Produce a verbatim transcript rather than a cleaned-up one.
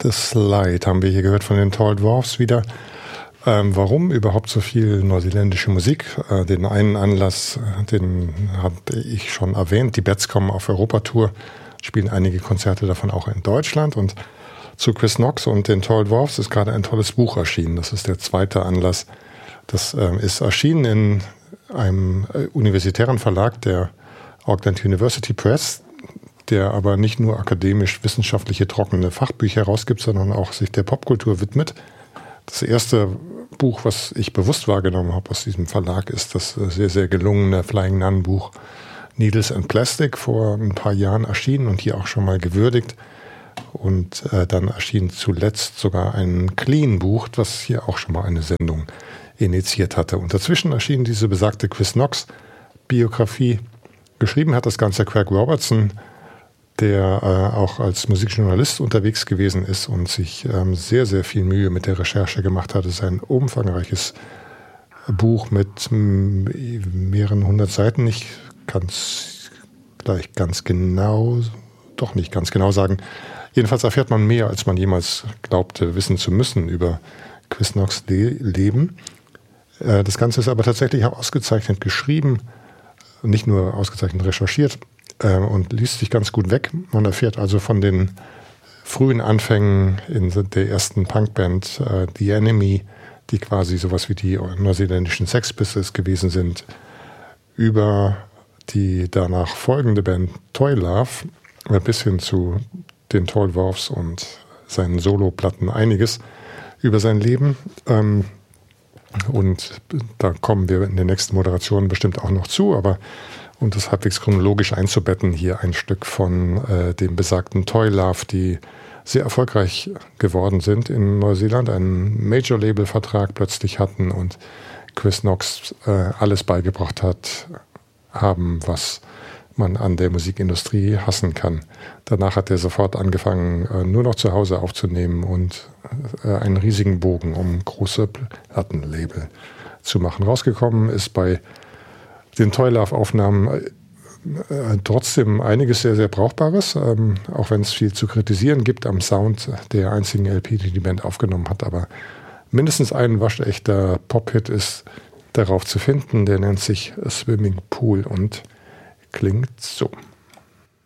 The Slide haben wir hier gehört von den Tall Dwarfs wieder. Ähm, warum überhaupt so viel neuseeländische Musik? Äh, den einen Anlass, den habe ich schon erwähnt. Die Bats kommen auf Europatour, spielen einige Konzerte davon auch in Deutschland. Und zu Chris Knox und den Tall Dwarfs ist gerade ein tolles Buch erschienen. Das ist der zweite Anlass. Das äh, ist erschienen in einem äh, universitären Verlag, der Auckland University Press, der aber nicht nur akademisch-wissenschaftliche trockene Fachbücher herausgibt, sondern auch sich der Popkultur widmet. Das erste Buch, was ich bewusst wahrgenommen habe aus diesem Verlag, ist das sehr, sehr gelungene Flying Nun Buch Needles and Plastic, vor ein paar Jahren erschienen und hier auch schon mal gewürdigt. Und äh, dann erschien zuletzt sogar ein Clean-Buch, das hier auch schon mal eine Sendung initiiert hatte. Und dazwischen erschien diese besagte Chris Knox-Biografie. Geschrieben hat das Ganze Craig Robertson, der äh, auch als Musikjournalist unterwegs gewesen ist und sich ähm, sehr, sehr viel Mühe mit der Recherche gemacht hat. Es ist ein umfangreiches Buch mit m- mehreren hundert Seiten. Ich kann es gleich ganz genau, doch nicht ganz genau sagen. Jedenfalls erfährt man mehr, als man jemals glaubte, wissen zu müssen über Chris Knox' Le- Leben. Äh, das Ganze ist aber tatsächlich auch ausgezeichnet geschrieben, nicht nur ausgezeichnet recherchiert, und liest sich ganz gut weg. Man erfährt also von den frühen Anfängen in der ersten Punkband äh, The Enemy, die quasi sowas wie die neuseeländischen Sex Pistols gewesen sind, über die danach folgende Band Toy Love äh, bis hin zu den Tall Dwarfs und seinen Soloplatten einiges über sein Leben. Ähm, und da kommen wir in den nächsten Moderationen bestimmt auch noch zu, aber und das halbwegs chronologisch einzubetten, hier ein Stück von äh, dem besagten Toy Love, die sehr erfolgreich geworden sind in Neuseeland, einen Major-Label-Vertrag plötzlich hatten und Chris Knox äh, alles beigebracht hat, haben, was man an der Musikindustrie hassen kann. Danach hat er sofort angefangen, äh, nur noch zu Hause aufzunehmen und äh, einen riesigen Bogen um große Plattenlabel zu machen. Rausgekommen ist bei den Toy Love-Aufnahmen äh, trotzdem einiges sehr, sehr Brauchbares, ähm, auch wenn es viel zu kritisieren gibt am Sound der einzigen L P, die die Band aufgenommen hat. Aber mindestens ein waschechter Pop-Hit ist darauf zu finden, der nennt sich Swimming Pool und klingt so.